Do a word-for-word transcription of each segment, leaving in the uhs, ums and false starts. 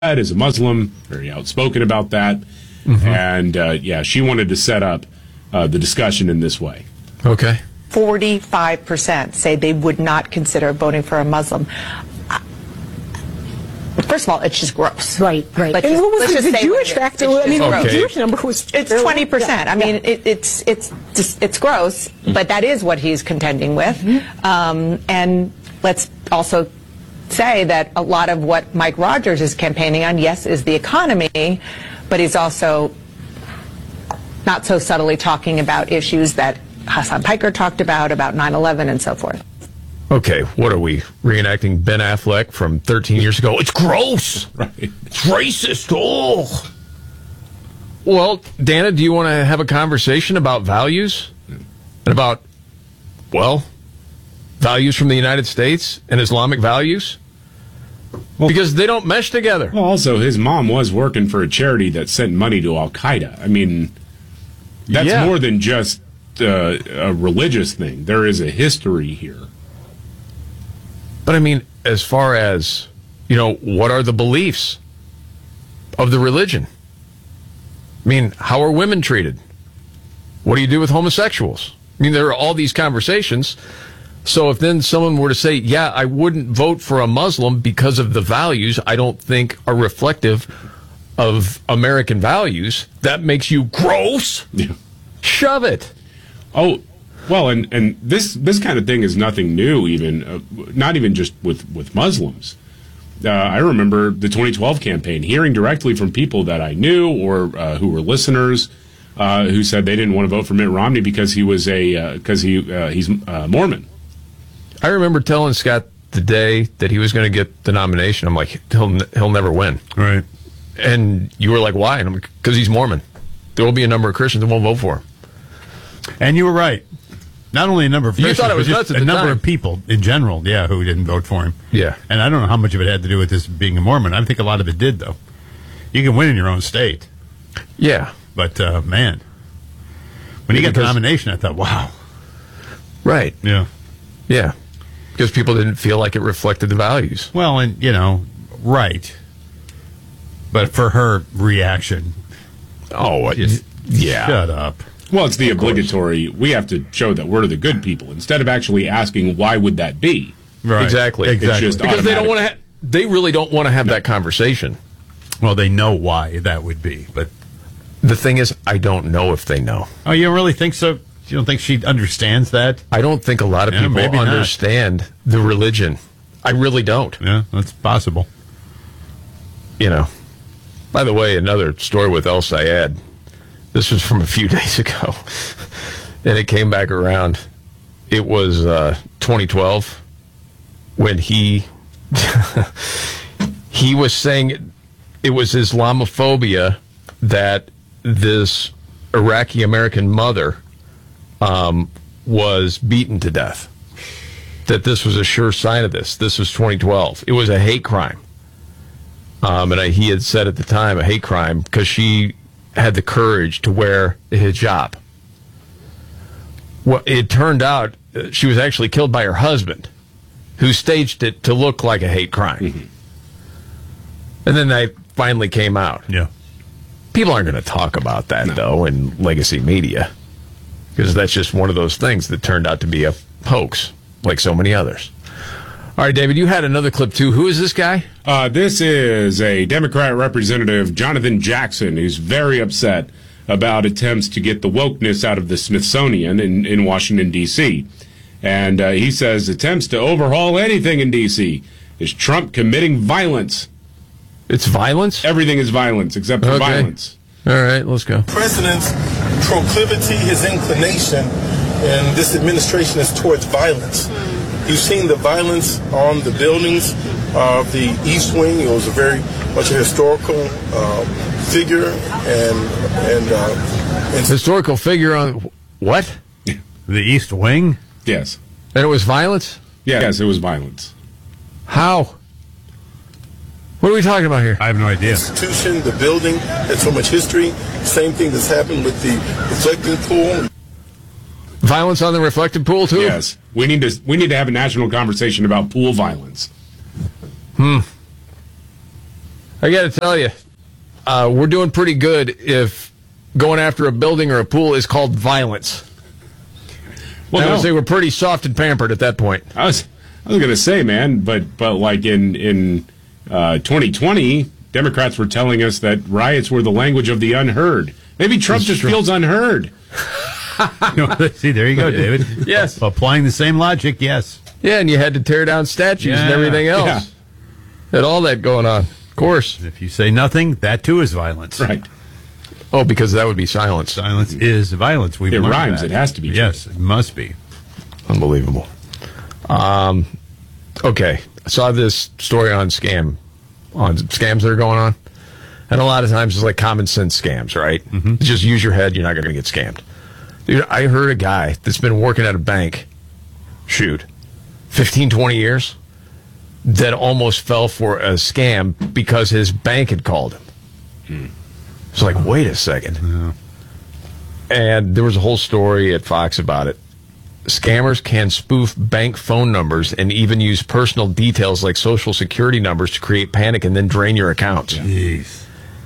as a Muslim, very outspoken about that. Mm-hmm. And, uh, yeah, she wanted to set up uh, the discussion in this way. Okay. forty-five percent say they would not consider voting for a Muslim. First of all, it's just gross. Right, right. Let's and just, what was let's the, just the Jewish factor? I mean, okay. the Jewish number was... It's twenty percent. Yeah. I mean, yeah. it, it's it's just, it's gross, but that is what he's contending with. Mm-hmm. um, and let's also say that a lot of what Mike Rogers is campaigning on, yes, is the economy, but he's also not so subtly talking about issues that Hassan Piker talked about, about nine eleven and so forth. Okay, what are we, reenacting Ben Affleck from thirteen years ago? It's gross. Right. It's racist. Oh. Well, Dana, do you want to have a conversation about values? And about, well, values from the United States and Islamic values? Well, because they don't mesh together. Well, also, his mom was working for a charity that sent money to Al-Qaeda. I mean, that's yeah. more than just uh, a religious thing. There is a history here. But I mean, as far as, you know, what are the beliefs of the religion? I mean, how are women treated? What do you do with homosexuals? I mean, there are all these conversations. So if then someone were to say, yeah, I wouldn't vote for a Muslim because of the values I don't think are reflective of American values, that makes you gross? Yeah. Shove it. Oh, well, and, and this this kind of thing is nothing new, even, uh, not even just with, with Muslims. Uh, I remember the twenty twelve campaign, hearing directly from people that I knew or uh, who were listeners uh, who said they didn't want to vote for Mitt Romney because he was a because uh, he uh, he's uh, Mormon. I remember telling Scott the day that he was going to get the nomination, I'm like, he'll he'll never win. Right. And you were like, why? And I'm like, because he's Mormon. There will be a number of Christians that won't vote for him. And you were right. Not only a number of You Christians, thought it was but nuts just at a the number time. of people in general, yeah, who didn't vote for him. Yeah. And I don't know how much of it had to do with this being a Mormon. I think a lot of it did, though. You can win in your own state. Yeah. But, uh, man, when he got the nomination, I thought, wow. Right. Yeah. Yeah. Because people didn't feel like it reflected the values. Well, and, you know, right. But for her reaction, oh, just yeah. Shut up. Well, it's the obligatory, we have to show that we're the good people, instead of actually asking, why would that be? Right. Exactly. Exactly. It's just Because they don't want automatic. to. Ha- they really don't want to have no. that conversation. Well, they know why that would be, but the thing is, I don't know if they know. Oh, you don't really think so? You don't think she understands that? I don't think a lot of Yeah, people maybe not. understand the religion. I really don't. Yeah, that's possible. You know. By the way, another story with El Sayed. This was from a few days ago, and it came back around. It was uh, twenty twelve when he he was saying it was Islamophobia that this Iraqi American mother um, was beaten to death. That this was a sure sign of this. This was twenty twelve. It was a hate crime. Um, and I, he had said at the time a hate crime because she had the courage to wear a hijab. Well, it turned out uh, she was actually killed by her husband, who staged it to look like a hate crime. Mm-hmm. And then they finally came out. Yeah. People aren't going to talk about that, no. though, in legacy media, because that's just one of those things that turned out to be a hoax, like so many others. All right, David, you had another clip, too. Who is this guy? Uh, this is a Democrat representative, Jonathan Jackson, who's very upset about attempts to get the wokeness out of the Smithsonian in, in Washington, D C And uh, he says attempts to overhaul anything in D C is Trump committing violence. It's violence? Everything is violence except for okay. violence. All right, let's go. The president's proclivity, his inclination in this administration is towards violence. You've seen the violence on the buildings of the East Wing. It was a very much a historical uh, figure and and, uh, and historical figure on what? The East Wing? Yes. And it was violence? Yeah, yes, it was violence. How? What are we talking about here? I have no idea. Institution, the building has so much history. Same thing that's happened with the reflecting pool. Violence on the reflected pool, too? Yes. We need to we need to have a national conversation about pool violence. Hmm. I got to tell you, uh, we're doing pretty good if going after a building or a pool is called violence. Well, I would no. say we're pretty soft and pampered at that point. I was I was gonna say, man, but but like in in uh, twenty twenty, Democrats were telling us that riots were the language of the unheard. Maybe Trump just feels unheard. See, there you go, David. Yes. Applying the same logic, yes. Yeah, and you had to tear down statues and Yeah. everything else. Yeah. Had all that going on. Of course. If you say nothing, that too is violence. Right. Oh, because that would be silence. Silence is violence. We've It learned rhymes. that. It has to be true. Yes, it must be. Unbelievable. Um, okay, I saw this story on scam, on scams that are going on, and a lot of times it's like common sense scams, right? Mm-hmm. Just use your head, you're not going to get scammed. Dude, I heard a guy that's been working at a bank, shoot, fifteen, twenty years, that almost fell for a scam because his bank had called him. Hmm. It's like, wait a second. Yeah. And there was a whole story at Fox about it. Scammers can spoof bank phone numbers and even use personal details like social security numbers to create panic and then drain your accounts. Jeez.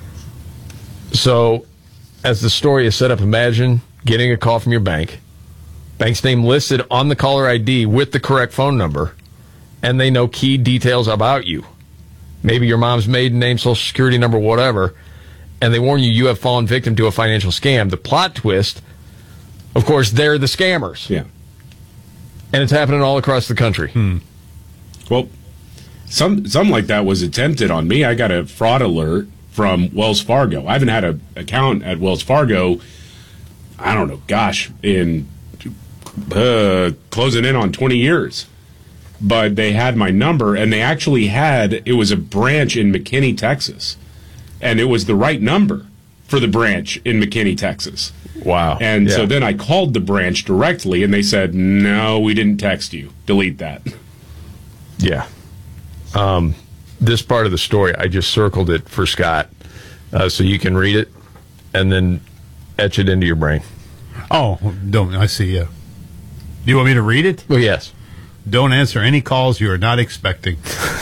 So, as the story is set up, imagine getting a call from your bank, bank's name listed on the caller I D with the correct phone number, and they know key details about you. Maybe your mom's maiden name, social security number, whatever, and they warn you you have fallen victim to a financial scam. The plot twist, of course, they're the scammers. Yeah. And it's happening all across the country. Hmm. Well, some something like that was attempted on me. I got a fraud alert from Wells Fargo. I haven't had an account at Wells Fargo, I don't know, gosh, in uh, closing in on twenty years. But they had my number, and they actually had, it was a branch in McKinney, Texas. And it was the right number for the branch in McKinney, Texas. Wow. And Yeah. so then I called the branch directly, and they said, no, we didn't text you. Delete that. Yeah. Um, this part of the story, I just circled it for Scott uh, so you can read it and then etch it into your brain. Oh, don't I see you? Do you want me to read it? Well, yes. Don't answer any calls you are not expecting.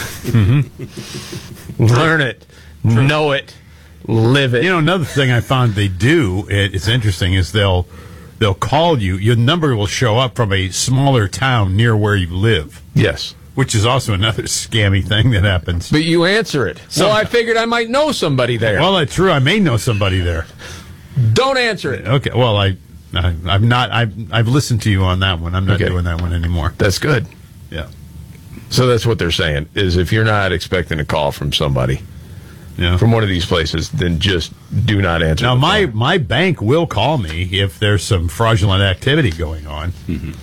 Learn it. Know it. Live it. You know, another thing I found they do, it, it's interesting, is they'll they'll call you. Your number will show up from a smaller town near where you live, Yes. which is also another scammy thing that happens. But you answer it. So I figured I might know somebody there. Well, that's true. I may know somebody there. Don't answer it. Okay. Well, I, I I'm not. I've I've listened to you on that one. I'm not Okay. doing that one anymore. That's good. Yeah. So that's what they're saying, is if you're not expecting a call from somebody, Yeah. from one of these places, then just do not answer Now, the my, phone. my bank will call me if there's some fraudulent activity going on.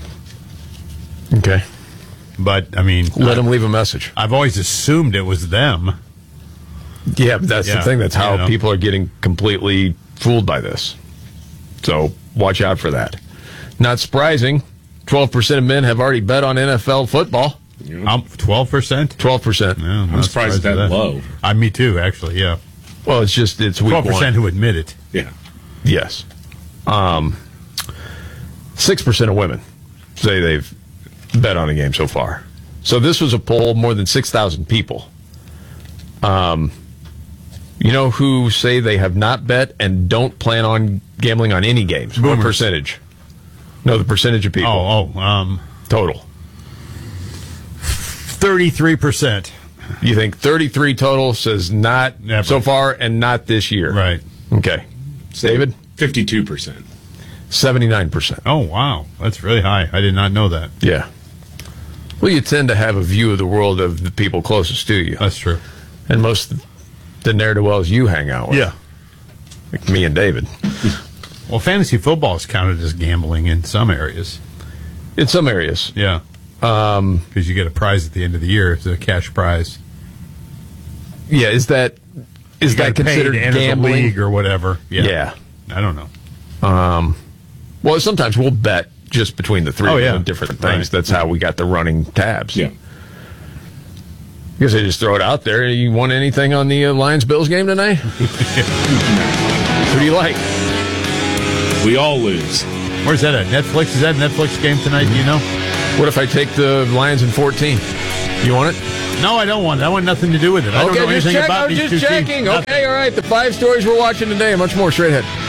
Okay. But, I mean, Let I, them leave a message. I've always assumed it was them. Yeah, but that's Yeah, the thing. That's how you know. people are getting completely fooled by this. So watch out for that. Not surprising, twelve percent of men have already bet on N F L football. Um, twelve percent? twelve percent. Yeah, I'm surprised it's that low. Uh, me too, actually, yeah. Well, it's just, it's week twelve percent one. who admit it. Yeah. Yes. Um, six percent of women say they've bet on a game so far. So this was a poll, more than six thousand people. Um, you know who say they have not bet and don't plan on gambling on any games? What Boomers. percentage? No, the percentage of people. Oh, oh, um, Total. thirty-three percent. You think thirty-three total says not Never. so far and not this year. Right. Okay. David? fifty-two percent. seventy-nine percent. Oh, wow. That's really high. I did not know that. Yeah. Well, you tend to have a view of the world of the people closest to you. That's true. And most of the ne'er-do-wells you hang out with. Yeah. Like me and David. Well, fantasy football is counted as gambling in some areas. In some areas. Yeah. Um, Because you get a prize at the end of the year. It's a cash prize. yeah, is that is You that gotta pay considered to enter the gambling? league or whatever. Yeah. Yeah. I don't know. Um, well, sometimes we'll bet just between the three Oh, of yeah. them different things. Right. That's how we got the running tabs. Yeah. Because they just throw it out there. You want anything on the uh, Lions-Bills game tonight? Who do you like? We all lose. Where's that at? Netflix? Is that a Netflix game tonight? Do you know? What if I take the Lions in fourteen? You want it? No, I don't want it. I want nothing to do with it. I Okay, don't know just anything check. about I was these just two teams. checking. Nothing. Okay, all right. The five stories we're watching today and much more straight ahead.